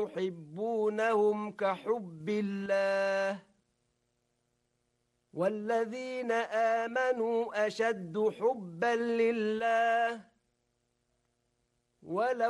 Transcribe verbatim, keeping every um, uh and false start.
تحبونهم كحب الله والذين آمنوا أشد حبا لله ولو